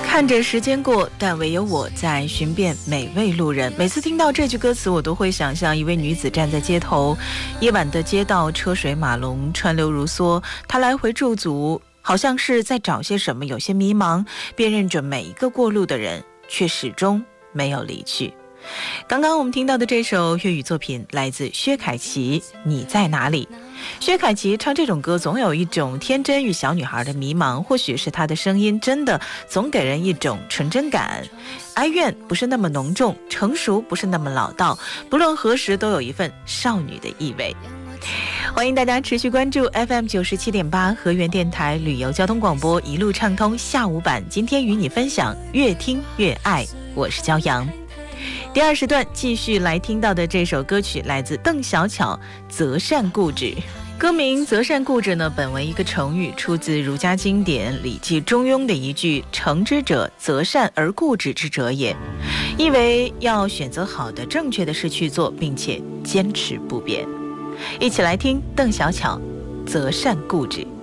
看着时间过，但唯有我在寻遍每位路人。每次听到这句歌词，我都会想象一位女子站在街头，夜晚的街道车水马龙，川流如梭，她来回驻足，好像是在找些什么，有些迷茫，辨认着每一个过路的人，却始终没有离去。刚刚我们听到的这首粤语作品来自薛凯琪，你在哪里？薛凯琪唱这种歌总有一种天真与小女孩的迷茫，或许是她的声音真的总给人一种纯真感，哀怨不是那么浓重，成熟不是那么老道，不论何时都有一份少女的意味。欢迎大家持续关注 FM 97.8河源电台旅游交通广播一路畅通下午版，今天与你分享越听越爱，我是骄阳。第二时段继续来听到的这首歌曲来自邓小巧，择善固执。歌名择善固执呢，本为一个成语，出自儒家经典《礼记·中庸》的一句诚之者，择善而固执之者也，意为要选择好的正确的事去做，并且坚持不变。一起来听邓小巧择善固执。